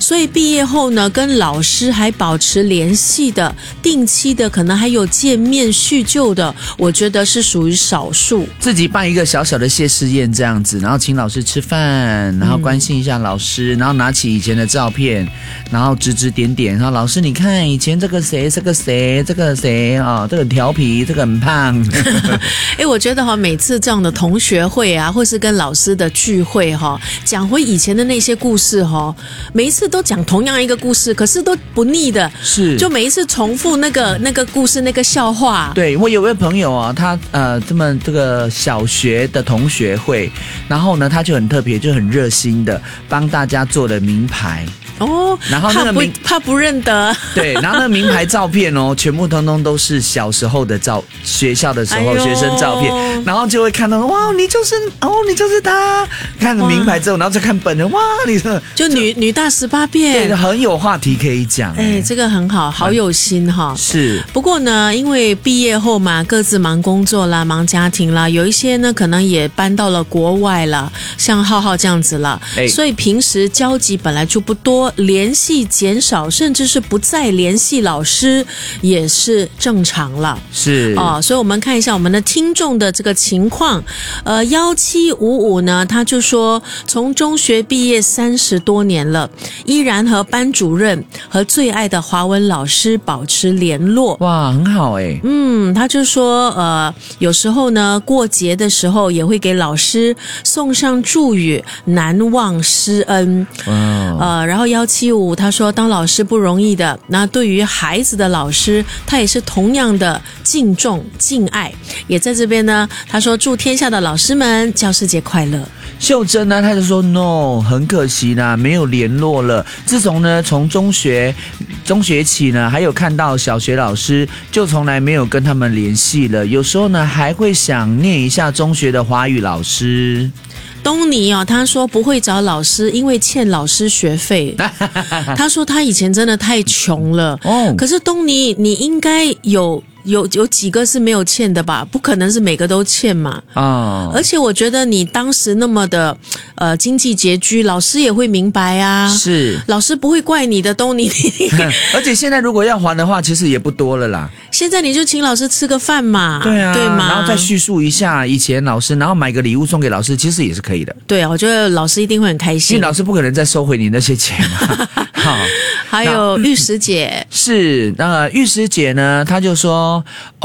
所以毕业后呢，跟老师还保持联系的，定期的可能还有见面叙旧的，我觉得是属于少数。 自己办一个小小的谢师宴这样子，然后请老师吃饭，然后关心一下老师，然后拿起以前的照片，然后指指点点，然后老师你看以前这个谁这个谁这个谁啊，这个很调皮，这个很胖。 我觉得每次这样的同学会啊，或是跟老师的聚会讲回以前的那些故事每一次都讲同样一个故事，可是都不腻的， 是就每一次重复那个故事那个笑话。 对，我有位朋友啊，他这个小学的同学会，然后呢他就很特别，就很热心的帮大家做了名牌。然后那个怕不认得。 对，然后那个名牌照片全部通通都是小时候的学校的时候学生照片，然后就会看到哇，你就是他。看了名牌之后，然后再看本人，哇，你就女大18变， 对，很有话题可以讲。 这个很好，好有心哈。 是。 不过呢，因为毕业后嘛，各自忙工作啦，忙家庭啦，有一些呢可能也搬到了国外了，像浩浩这样子了，所以平时交集本来就不多。联系减少，甚至是不再联系老师也是正常了。 是所以我们看一下我们的听众的这个情况。1755呢，他就说从中学毕业30多年了，依然和班主任和最爱的华文老师保持联络。 哇，很好他就说有时候呢过节的时候也会给老师送上祝语，难忘师恩。然后175他说当老师不容易的，那对于孩子的老师他也是同样的敬重敬爱。也在这边呢，他说祝天下的老师们教师节快乐。 秀珍呢，他就说 no， 很可惜啦，没有联络了。自从呢从中学起呢，还有看到小学老师，就从来没有跟他们联系了。有时候呢还会想念一下中学的华语老师。 东尼他说不会找老师，因为欠老师学费。他说他以前真的太穷了。可是东尼，你应该有几个是没有欠的吧？不可能是每个都欠嘛。而且我觉得你当时那么的经济拮据，老师也会明白啊。是，老师不会怪你的，东尼。 而且现在如果要还的话，其实也不多了啦。 现在你就请老师吃个饭嘛。对啊，对吗？ 然后再叙述一下以前老师，然后买个礼物送给老师，其实也是可以的。 对啊，我觉得老师一定会很开心， 因为老师不可能再收回你那些钱嘛。好， 还有玉石姐是玉石姐呢，她就说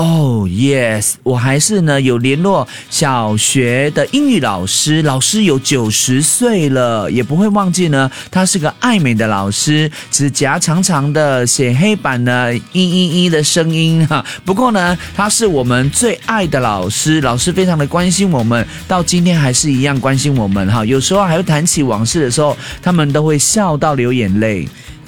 yes， 我还是呢有联络小学的英语老师，老师有90岁了，也不会忘记呢，他是个爱美的老师，指甲长长的，写黑板呢111的声音哈。不过呢，他是我们最爱的老师，老师非常的关心我们，到今天还是一样关心我们哈。有时候还会谈起往事的时候，他们都会笑到流眼泪。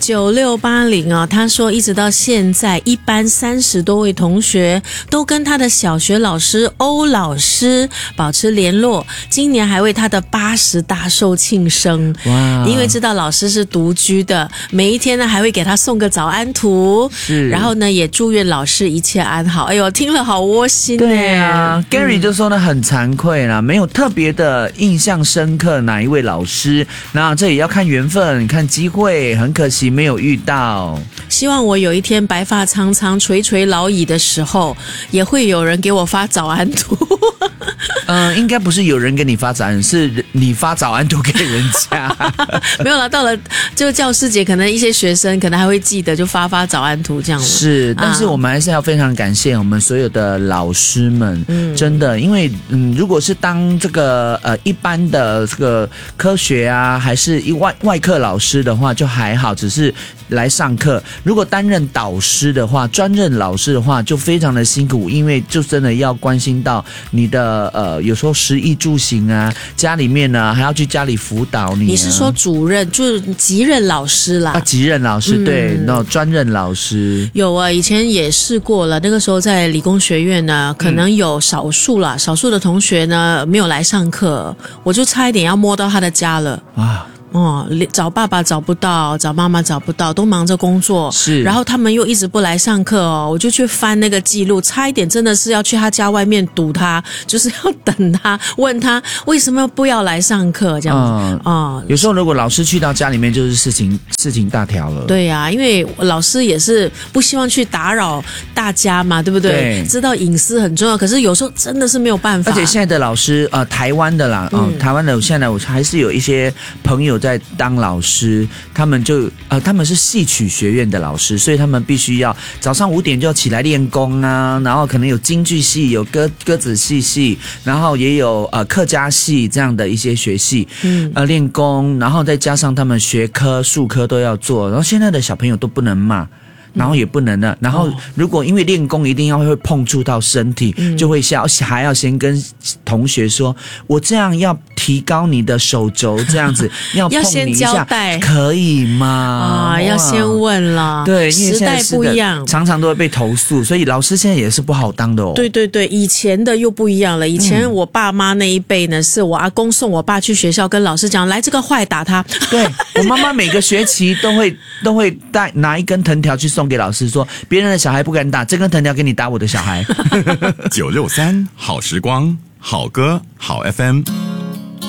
9680他说一直到现在，一班30多位同学都跟他的小学老师欧老师保持联络，今年还为他的80大寿庆生。哇！因为知道老师是独居的，每一天呢还会给他送个早安图，是，然后呢也祝愿老师一切安好。哎呦，听了好窝心。 对啊，Gary 就说呢很惭愧啦，没有特别的印象深刻哪一位老师，那这也要看缘分，看机会，很可惜没有遇到。 希望我有一天白发苍苍垂垂老矣的时候，也会有人给我发早安图。 应该不是有人给你发早安，是你发早安图给人家。 没有啦，到了就教师节，可能一些学生可能还会记得，就发早安图这样。 是，但是我们还是要非常感谢我们所有的老师们，真的，因为如果是当这个一般的这个科学啊，还是外科老师的话，就还好，只是来上课。如果担任导师的话，专任老师的话，就非常的辛苦，因为就真的要关心到你的有时候食衣住行啊，家里面呢还要去家里辅导你。 你是说主任，就是级任老师啦？ 级任老师，对，那专任老师有啊，以前也试过了。那个时候在理工学院呢，可能有少数的同学呢没有来上课，我就差一点要摸到他的家了。 找爸爸找不到，找妈妈找不到，都忙着工作。 是， 然后他们又一直不来上课哦，我就去翻那个记录，差一点真的是要去他家外面堵他，就是要等他，问他为什么不要来上课这样子。 有时候如果老师去到家里面，就是事情大条了。 对呀，因为老师也是不希望去打扰大家嘛，对不对？ 对， 知道隐私很重要，可是有时候真的是没有办法。 而且现在的老师，台湾的啦，台湾的现在我还是有一些朋友在当老师，他们是戏曲学院的老师，所以他们必须要早上5点就要起来练功啊，然后可能有京剧系，有歌子戏，然后也有客家系这样的一些学系，练功，然后再加上他们学科、术科都要做，然后现在的小朋友都不能骂。然后也不能了，然后如果因为练功一定要会碰触到身体，就会还要先跟同学说，我这样要提高你的手肘，这样子要碰你一下， 要先交代可以吗？ 要先问啦。 对，因为时代不一样， 常常都会被投诉，所以老师现在也是不好当的哦。 对对对，以前的又不一样了。以前我爸妈那一辈呢，是我阿公送我爸去学校，跟老师讲，来这个坏打他。 对，我妈妈每个学期都会拿一根藤条去送给老师说，别人的小孩不敢打，这根藤条给你打我的小孩。 963好时光，好歌好 FM。